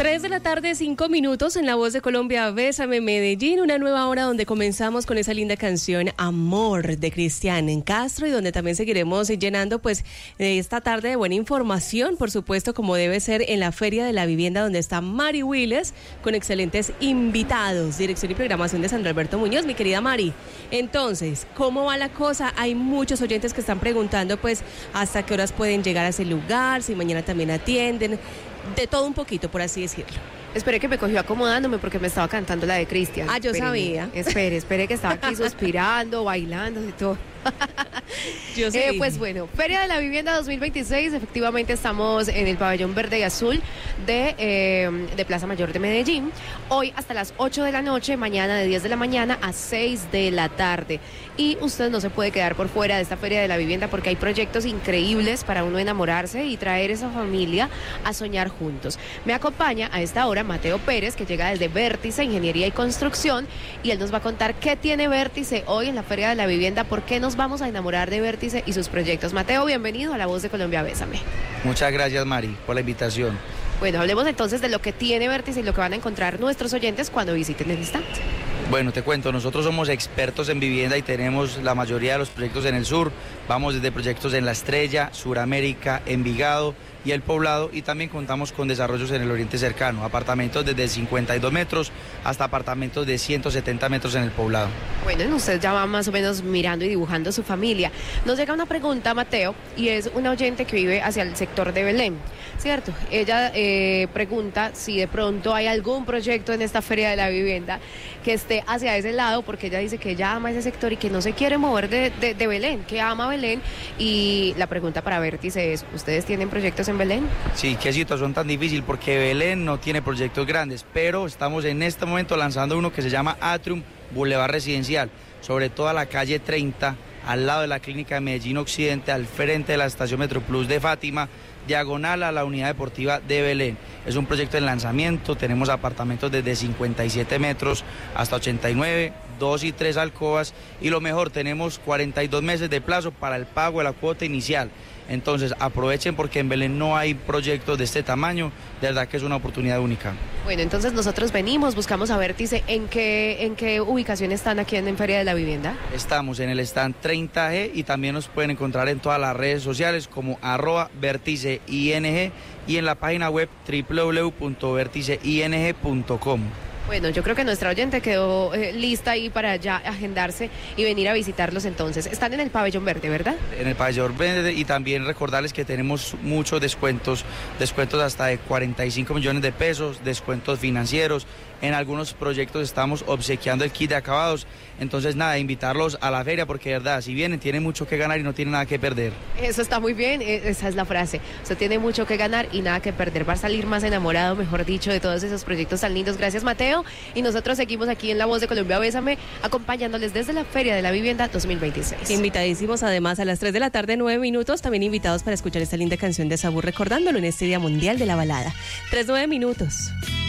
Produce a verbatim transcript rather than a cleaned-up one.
tres de la tarde, cinco minutos en La Voz de Colombia, Bésame Medellín, una nueva hora donde comenzamos con esa linda canción Amor de Cristian Castro y donde también seguiremos llenando pues esta tarde de buena información, por supuesto, como debe ser en la Feria de la Vivienda, donde está Mari Willes con excelentes invitados, dirección y programación de Sandro Alberto Muñoz. Mi querida Mari, entonces, ¿cómo va la cosa? Hay muchos oyentes que están preguntando pues hasta qué horas pueden llegar a ese lugar, si mañana también atienden, de todo un poquito, por así decirlo. Espere que me cogió acomodándome porque me estaba cantando la de Cristian. Ah, yo espere, sabía. Espere, espere que estaba aquí suspirando, bailando y todo. Yo sé. Eh, pues bueno, Feria de la Vivienda dos mil veintiséis, efectivamente estamos en el pabellón verde y azul de, eh, de Plaza Mayor de Medellín. Hoy hasta las ocho de la noche, mañana de diez de la mañana a seis de la tarde. Y usted no se puede quedar por fuera de esta Feria de la Vivienda porque hay proyectos increíbles para uno enamorarse y traer esa familia a soñar juntos. Me acompaña a esta hora Mateo Pérez, que llega desde Vértice, Ingeniería y Construcción, y él nos va a contar qué tiene Vértice hoy en la Feria de la Vivienda, por qué nos vamos a enamorar de Vértice y sus proyectos. Mateo, bienvenido a La Voz de Colombia, Bésame. Muchas gracias, Mari, por la invitación. Bueno, hablemos entonces de lo que tiene Vértice y lo que van a encontrar nuestros oyentes cuando visiten el instante. Bueno, te cuento, nosotros somos expertos en vivienda y tenemos la mayoría de los proyectos en el sur. Vamos desde proyectos en La Estrella, Suramérica, Envigado y El Poblado, y también contamos con desarrollos en el oriente cercano, apartamentos desde cincuenta y dos metros hasta apartamentos de ciento setenta metros en El Poblado. Bueno, usted ya va más o menos mirando y dibujando su familia. Nos llega una pregunta, Mateo, y es una oyente que vive hacia el sector de Belén, ¿cierto? Ella eh, pregunta si de pronto hay algún proyecto en esta Feria de la Vivienda que esté hacia ese lado, porque ella dice que ella ama ese sector y que no se quiere mover de, de, de Belén, que ama Belén. Y la pregunta para Vértice es, ¿ustedes tienen proyectos en Belén? Sí, qué situación tan difícil, porque Belén no tiene proyectos grandes, pero estamos en este momento lanzando uno que se llama Atrium Boulevard Residencial, sobre toda la calle treinta, al lado de la Clínica de Medellín Occidente, al frente de la estación Metroplus de Fátima, diagonal a la unidad deportiva de Belén. Es un proyecto en lanzamiento, tenemos apartamentos desde cincuenta y siete metros hasta ochenta y nueve, dos y tres alcobas, y lo mejor, tenemos cuarenta y dos meses de plazo para el pago de la cuota inicial. Entonces aprovechen porque en Belén no hay proyectos de este tamaño, de verdad que es una oportunidad única. Bueno, entonces nosotros venimos, buscamos a Vértice. ¿En qué, en qué ubicación están aquí en, en Feria de la Vivienda? Estamos en el stand treinta G y también nos pueden encontrar en todas las redes sociales como arroba Vértice I N G y en la página web doble u doble u doble u punto vértice i n g punto com. Bueno, yo creo que nuestra oyente quedó eh, lista ahí para ya agendarse y venir a visitarlos entonces. Están en el pabellón verde, ¿verdad? En el pabellón verde, y también recordarles que tenemos muchos descuentos, descuentos hasta de cuarenta y cinco millones de pesos, descuentos financieros. En algunos proyectos estamos obsequiando el kit de acabados. Entonces, nada, invitarlos a la feria porque, de verdad, si vienen, tienen mucho que ganar y no tienen nada que perder. Eso está muy bien, esa es la frase. Usted tiene mucho que ganar y nada que perder. Va a salir más enamorado, mejor dicho, de todos esos proyectos tan lindos. Gracias, Mateo. Y nosotros seguimos aquí en La Voz de Colombia, Bésame, acompañándoles desde la Feria de la Vivienda dos mil veintiséis. Invitadísimos, además, a las tres de la tarde, nueve minutos. También invitados para escuchar esta linda canción de Sabur, recordándolo en este Día Mundial de la Balada. Tres, nueve minutos.